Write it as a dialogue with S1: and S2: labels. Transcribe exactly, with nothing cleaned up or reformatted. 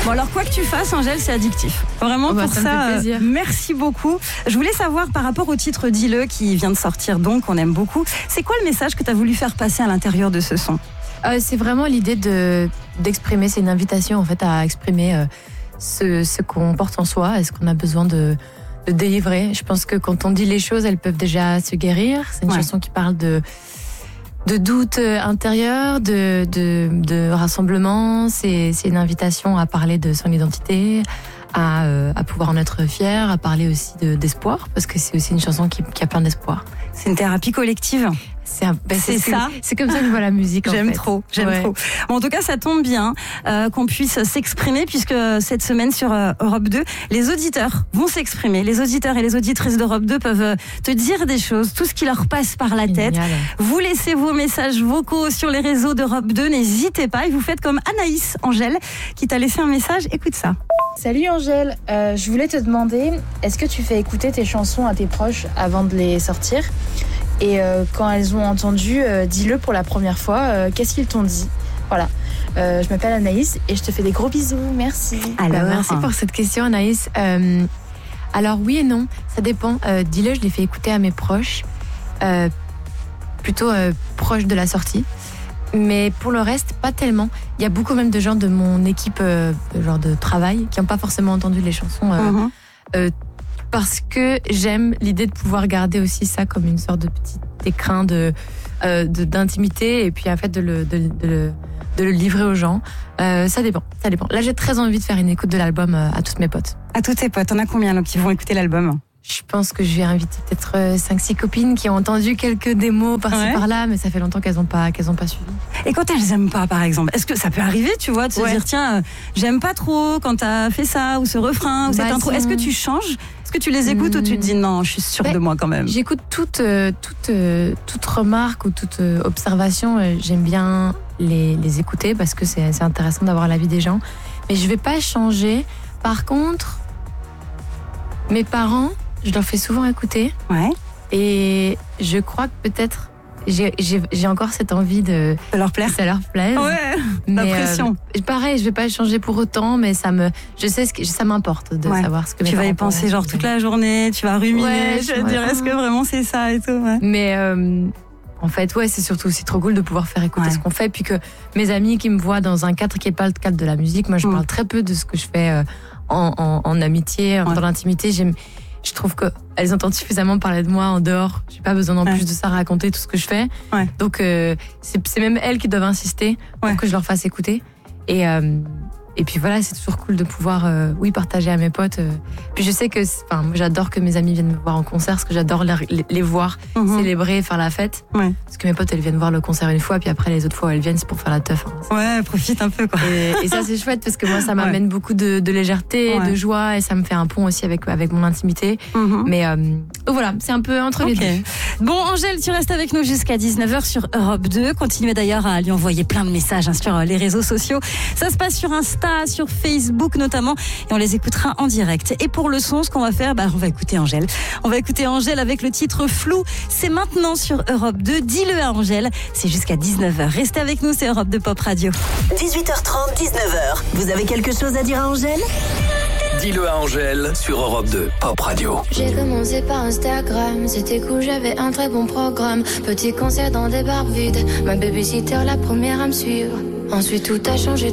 S1: Bon alors quoi que tu fasses, Angèle, c'est addictif. Vraiment
S2: oh bah,
S1: pour
S2: ça,
S1: ça,
S2: me fait plaisir.
S1: Euh, merci beaucoup. Je voulais savoir par rapport au titre Dis-le qui vient de sortir donc, on aime beaucoup. C'est quoi le message que tu as voulu faire passer à l'intérieur de ce son ?
S2: euh, C'est vraiment l'idée de, d'exprimer, c'est une invitation en fait à exprimer euh, ce, ce qu'on porte en soi et ce qu'on a besoin de, de délivrer. Je pense que quand on dit les choses, elles peuvent déjà se guérir. C'est une ouais. chanson qui parle de... de doute intérieur, de, de, de rassemblement. C'est, c'est une invitation à parler de son identité, à, euh, à pouvoir en être fier, à parler aussi de, d'espoir, parce que c'est aussi une chanson qui, qui a plein d'espoir.
S1: C'est une thérapie collective.
S2: C'est, un, ben
S1: c'est,
S2: c'est
S1: ça.
S2: Que, c'est comme ça que je vois la musique.
S1: J'aime
S2: en fait.
S1: trop, j'aime
S2: ouais.
S1: trop. Bon, en tout cas, ça tombe bien euh, qu'on puisse s'exprimer puisque cette semaine sur euh, Europe deux, les auditeurs vont s'exprimer. Les auditeurs et les auditrices d'Europe deux peuvent euh, te dire des choses, tout ce qui leur passe par la tête.
S2: Génial.
S1: Vous laissez vos messages vocaux sur les réseaux d'Europe deux, n'hésitez pas et vous faites comme Anaïs Angèle qui t'a laissé un message. Écoute ça.
S3: Salut Angèle, euh, je voulais te demander, est-ce que tu fais écouter tes chansons à tes proches avant de les sortir ? Et euh, quand elles ont entendu euh, Dis-le pour la première fois, euh, qu'est-ce qu'ils t'ont dit ? Voilà, euh, je m'appelle Anaïs et je te fais des gros bisous, merci.
S2: Alors, bah, merci pour cette question Anaïs. Euh, alors oui et non, ça dépend. Euh, Dis-le, je l'ai fait écouter à mes proches, euh, plutôt euh, proches de la sortie. Mais pour le reste, pas tellement. Il y a beaucoup même de gens de mon équipe euh, genre de travail qui n'ont pas forcément entendu les chansons euh, mm-hmm. euh, parce que j'aime l'idée de pouvoir garder aussi ça comme une sorte de petit écrin de, euh, de, d'intimité et puis en fait de le, de, de le, de le livrer aux gens. Euh, ça dépend, ça dépend. Là, j'ai très envie de faire une écoute de l'album euh, à toutes mes potes.
S1: À toutes tes potes, t'en as combien là, qui vont écouter l'album ?
S2: Je pense que je vais inviter peut-être cinq six copines qui ont entendu quelques démos par-ci ouais. par-là, mais ça fait longtemps qu'elles n'ont pas, qu'elles ont pas suivi.
S1: Et quand elles n'aiment pas, par exemple, est-ce que ça peut arriver, tu vois, de se ouais. dire, tiens, euh, j'aime pas trop quand t'as fait ça, ou ce refrain, ou bah, cette intro. Est-ce que tu changes ? Est-ce que tu les écoutes mmh. ou tu te dis, non, je suis sûre bah, de moi quand même ?
S2: J'écoute toute, euh, toute, euh, toute remarque ou toute euh, observation. Euh, j'aime bien les, les écouter parce que c'est, c'est intéressant d'avoir l'avis des gens. Mais je vais pas changer. Par contre, mes parents... je leur fais souvent écouter.
S1: Ouais.
S2: Et je crois que peut-être j'ai, j'ai, j'ai encore cette envie de.
S1: Ça leur plaire.
S2: Ça leur plaise.
S1: Ouais. Mais l'impression.
S2: Euh, pareil, je vais pas changer pour autant, mais ça me, je sais ce que ça m'importe de ouais. savoir ce que mes
S1: tu
S2: parents
S1: vas y penser genre toute la journée, tu vas ruminer,
S2: ouais,
S1: tu vas te dire est-ce que vraiment c'est ça et tout. Ouais.
S2: Mais euh, en fait, ouais, c'est surtout aussi trop cool de pouvoir faire écouter ouais. ce qu'on fait, puis que mes amis qui me voient dans un cadre qui est pas le cadre de la musique, moi je mmh. parle très peu de ce que je fais euh, en, en, en amitié, ouais. dans l'intimité. J'aime Je trouve qu'elles entendent suffisamment parler de moi en dehors. J'ai pas besoin en ouais. plus de ça raconter tout ce que je fais. Ouais. Donc euh, c'est, c'est même elles qui doivent insister pour ouais. que je leur fasse écouter. Et euh, et puis voilà, c'est toujours cool de pouvoir euh, oui partager à mes potes. Euh. Puis je sais que, enfin, moi j'adore que mes amis viennent me voir en concert, parce que j'adore les, les voir mm-hmm. célébrer, faire la fête. Ouais. Parce que mes potes elles viennent voir le concert une fois, puis après les autres fois où elles viennent c'est pour faire la teuf. Hein.
S1: Ouais, profite un peu quoi.
S2: Et, et ça c'est chouette parce que moi ça m'amène ouais. beaucoup de, de légèreté, ouais. de joie, et ça me fait un pont aussi avec avec mon intimité. Mm-hmm. Mais euh, voilà, c'est un peu entre okay. les deux.
S1: Bon Angèle, tu restes avec nous jusqu'à dix-neuf heures sur Europe deux. Continuez d'ailleurs à lui envoyer plein de messages hein, sur les réseaux sociaux. Ça se passe sur Insta, sur Facebook notamment, et on les écoutera en direct. Et pour le son, ce qu'on va faire, bah, on va écouter Angèle. On va écouter Angèle avec le titre Flou. C'est maintenant sur Europe deux. Dis-le à Angèle. C'est jusqu'à dix-neuf heures. Restez avec nous, c'est Europe deux Pop Radio.
S4: dix-huit heures trente, dix-neuf heures. Vous avez quelque chose à dire à Angèle ?
S5: Dis-le à Angèle sur Europe deux Pop Radio.
S6: J'ai commencé par Instagram, c'était cool, j'avais un très bon programme. Petit concert dans des bars vides, ma babysitter la première à me suivre. Ensuite tout a changé.